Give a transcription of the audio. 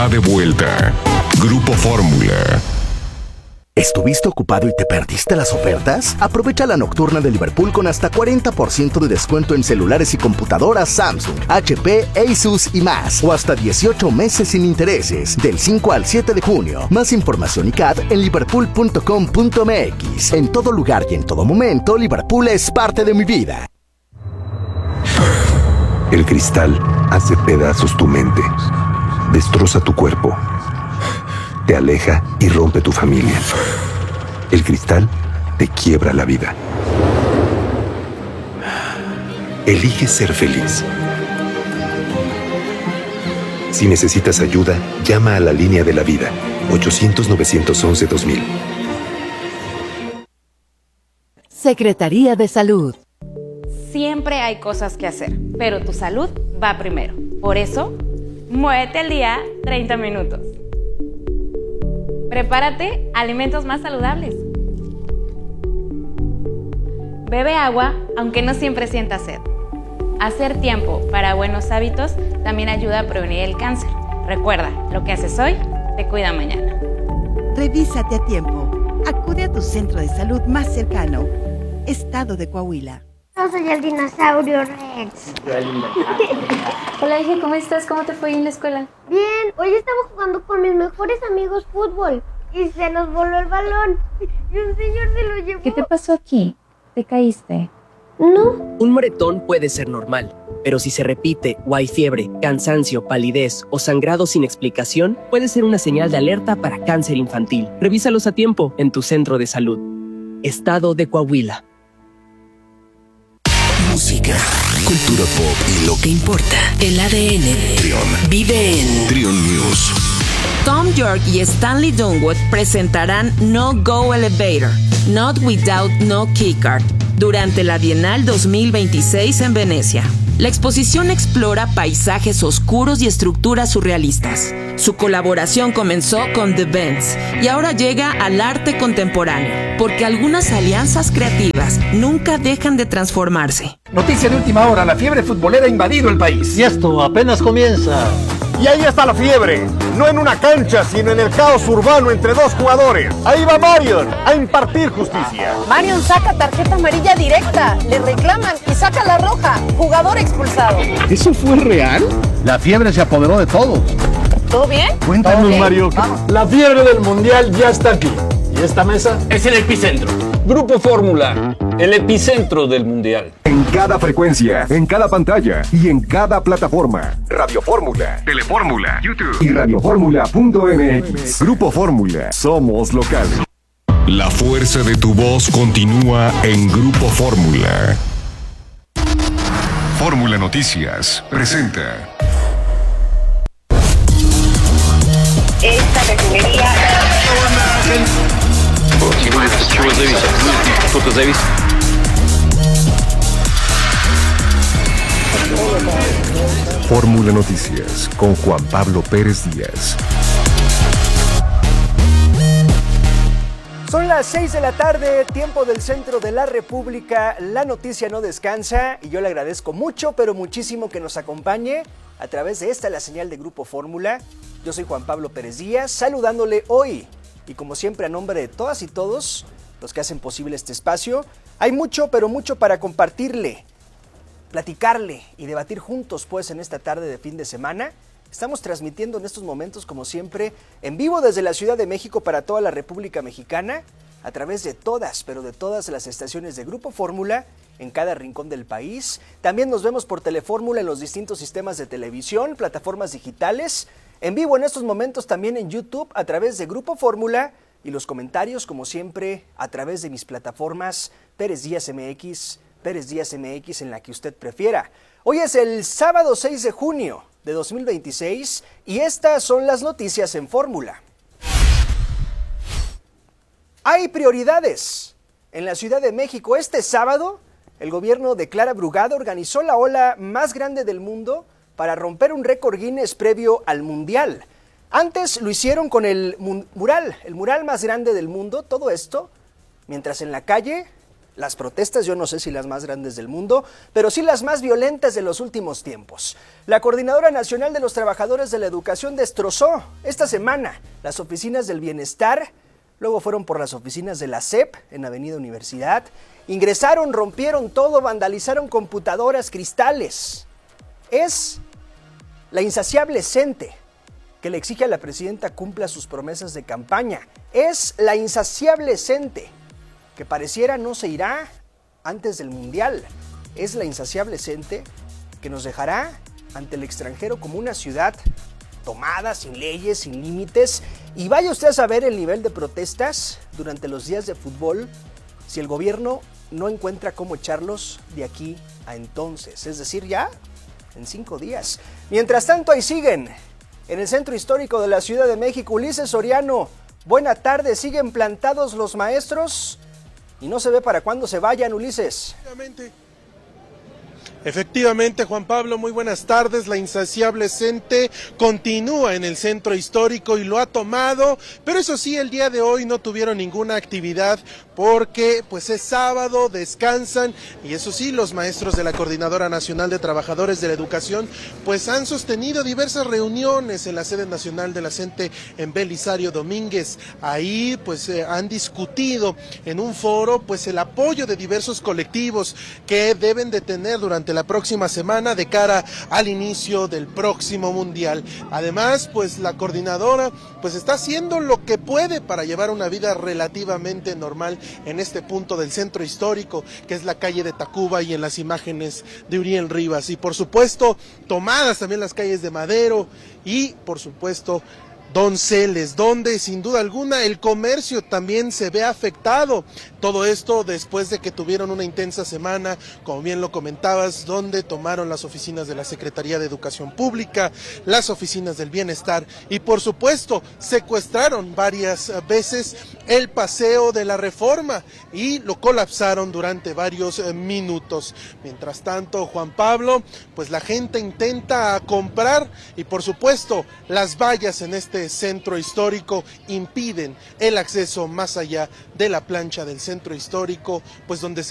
De vuelta. Grupo Fórmula. ¿Estuviste ocupado y te perdiste las ofertas? Aprovecha la nocturna de Liverpool con hasta 40% de descuento en celulares y computadoras Samsung, HP, Asus y más. O hasta 18 meses sin intereses, del 5 al 7 de junio. Más información y CAD en liverpool.com.mx. En todo lugar y en todo momento, Liverpool es parte de mi vida. El cristal hace pedazos tu mente, destroza tu cuerpo, te aleja y rompe tu familia. El cristal te quiebra la vida. Elige ser feliz. Si necesitas ayuda, llama a la línea de la vida, 800-911-2000. Secretaría de Salud. Siempre hay cosas que hacer, pero tu salud va primero. Por eso, muévete al día 30 minutos. Prepárate alimentos más saludables. Bebe agua, aunque no siempre sientas sed. Hacer tiempo para buenos hábitos también ayuda a prevenir el cáncer. Recuerda, lo que haces hoy te cuida mañana. Revísate a tiempo. Acude a tu centro de salud más cercano. Estado de Coahuila. Yo soy el dinosaurio Rex. Hola, hija, ¿cómo estás? ¿Cómo te fue en la escuela? Bien, hoy estaba jugando con mis mejores amigos fútbol y se nos voló el balón y un señor se lo llevó. ¿Qué te pasó aquí? ¿Te caíste? No. Un moretón puede ser normal, pero si se repite o hay fiebre, cansancio, palidez o sangrado sin explicación, puede ser una señal de alerta para cáncer infantil. Revísalos a tiempo en tu centro de salud. Estado de Coahuila. Música, cultura pop y lo que importa. El ADN Trión vive en Trión News. Tom York y Stanley Dunwood presentarán No Go Elevator, Not Without No Keycard, durante la Bienal 2026 en Venecia. La exposición explora paisajes oscuros y estructuras surrealistas. Su colaboración comenzó con The Bends y ahora llega al arte contemporáneo, porque algunas alianzas creativas nunca dejan de transformarse. Noticia de última hora, la fiebre futbolera ha invadido el país. Y esto apenas comienza. Y ahí está la fiebre, no en una cancha, sino en el caos urbano entre dos jugadores. Ahí va Marion a impartir justicia. Marion saca tarjeta amarilla directa, le reclaman y saca la roja, jugador expulsado. ¿Eso fue real? La fiebre se apoderó de todos. ¿Todo bien? Cuéntanos, Mario. La fiebre del mundial ya está aquí. Y esta mesa es el epicentro. Grupo Fórmula, el epicentro del mundial. En cada frecuencia, en cada pantalla y en cada plataforma. Radio Fórmula, Telefórmula, YouTube y radioformula.mx. Grupo Fórmula. Somos locales. La fuerza de tu voz continúa en Grupo Fórmula. Fórmula Noticias presenta. Esta refinería. Fórmula Noticias con Juan Pablo Pérez Díaz. Son las 6 de la tarde, tiempo del centro de la República. La noticia no descansa y yo le agradezco mucho, pero muchísimo que nos acompañe a través de esta, la señal de Grupo Fórmula. Yo soy Juan Pablo Pérez Díaz, saludándole hoy. Y como siempre, a nombre de todas y todos los que hacen posible este espacio, hay mucho, pero mucho para compartirle, platicarle y debatir juntos, pues, en esta tarde de fin de semana. Estamos transmitiendo en estos momentos, como siempre, en vivo desde la Ciudad de México para toda la República Mexicana, a través de todas, pero de todas las estaciones de Grupo Fórmula en cada rincón del país. También nos vemos por Telefórmula en los distintos sistemas de televisión, plataformas digitales, en vivo en estos momentos también en YouTube a través de Grupo Fórmula y los comentarios, como siempre, a través de mis plataformas Pérez Díaz MX, Pérez Díaz MX, en la que usted prefiera. Hoy es el sábado 6 de junio de 2026 y estas son las noticias en Fórmula. Hay prioridades. En la Ciudad de México este sábado, el gobierno de Clara Brugada organizó la ola más grande del mundo para romper un récord Guinness previo al Mundial. Antes lo hicieron con el mural más grande del mundo, todo esto, mientras en la calle las protestas, yo no sé si las más grandes del mundo, pero sí las más violentas de los últimos tiempos. La Coordinadora Nacional de los Trabajadores de la Educación destrozó esta semana las oficinas del Bienestar, luego fueron por las oficinas de la SEP en Avenida Universidad, ingresaron, rompieron todo, vandalizaron computadoras, cristales. Es la insaciable CENTE que le exige a la presidenta cumpla sus promesas de campaña. Es la insaciable CENTE que pareciera no se irá antes del Mundial. Es la insaciable CENTE que nos dejará ante el extranjero como una ciudad tomada, sin leyes, sin límites. Y vaya usted a saber el nivel de protestas durante los días de fútbol si el gobierno no encuentra cómo echarlos de aquí a entonces. Es decir, ya en 5 días. Mientras tanto, ahí siguen en el centro histórico de la Ciudad de México. Ulises Soriano, buena tarde. ¿Siguen plantados los maestros? Y no se ve para cuándo se vayan, Ulises. Efectivamente, Juan Pablo, muy buenas tardes. La insaciable CENTE continúa en el centro histórico y lo ha tomado, pero eso sí, el día de hoy no tuvieron ninguna actividad porque pues es sábado, descansan, y eso sí, los maestros de la Coordinadora Nacional de Trabajadores de la Educación pues han sostenido diversas reuniones en la sede nacional de la CENTE en Belisario Domínguez. Ahí pues han discutido en un foro pues el apoyo de diversos colectivos que deben de tener durante la próxima semana de cara al inicio del próximo Mundial. Además, pues la coordinadora pues está haciendo lo que puede para llevar una vida relativamente normal en este punto del centro histórico, que es la calle de Tacuba y en las imágenes de Uriel Rivas. Y por supuesto, tomadas también las calles de Madero y por supuesto Donceles, donde sin duda alguna el comercio también se ve afectado. Todo esto después de que tuvieron una intensa semana, como bien lo comentabas, donde tomaron las oficinas de la Secretaría de Educación Pública, las oficinas del Bienestar y por supuesto secuestraron varias veces el Paseo de la Reforma y lo colapsaron durante varios minutos. Mientras tanto, Juan Pablo, pues la gente intenta comprar y por supuesto las vallas en este centro histórico impiden el acceso más allá de la plancha del centro histórico, pues donde se